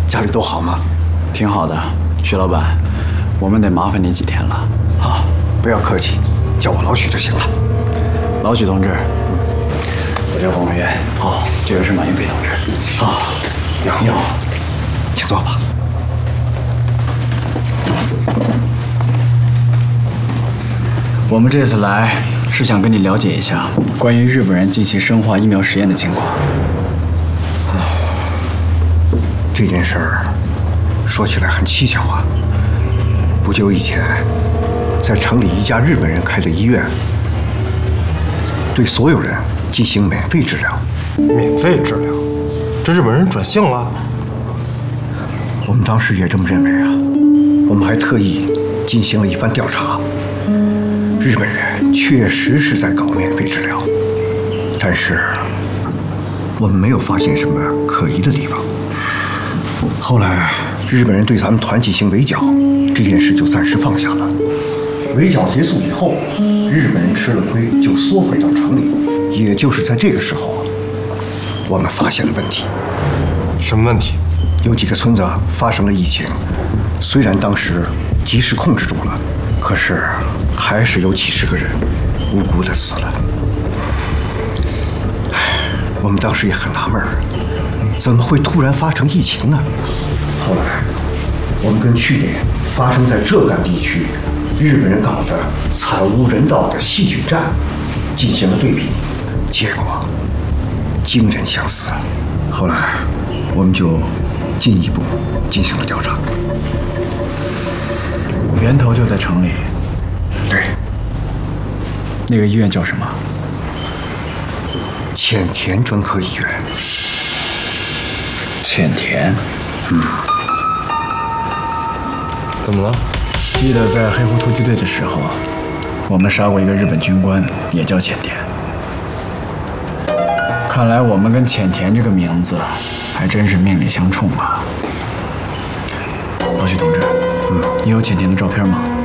家里都好吗？ 挺好的，徐老板，我们得麻烦你几天了。 啊，不要客气，叫我老许就行了。 老许同志，我叫黄文元。好，这个是马云飞同志。啊，你好， 请坐吧。 我们这次来是想跟你了解一下关于日本人进行生化疫苗实验的情况。 这件事儿说起来很蹊跷啊。不久以前，在城里一家日本人开的医院，对所有人进行免费治疗。 免费治疗？这日本人转性了？ 我们当时也这么认为啊。我们还特意进行了一番调查。日本人确实是在搞免费治疗，但是我们没有发现什么可疑的地方。后来，日本人对咱们团进行围剿，这件事就暂时放下了。围剿结束以后，日本人吃了亏，就缩回到城里。也就是在这个时候，我们发现了问题。 什么问题？ 有几个村子发生了疫情，虽然当时及时控制住了，可是还是有几十个人无辜的死了。我们当时也很纳闷，怎么会突然发生疫情呢？后来，我们跟去年发生在浙赣地区日本人搞的惨无人道的细菌战进行了对比，结果惊人相似。后来，我们就进一步进行了调查。 源头就在城里。 对， 那个医院叫什么？ 浅田专科医院。 浅田。 怎么了？ 记得在黑湖突击队的时候，我们杀过一个日本军官，也叫浅田。看来我们跟浅田这个名字还真是命里相冲啊。老许同志，你有浅田的照片吗？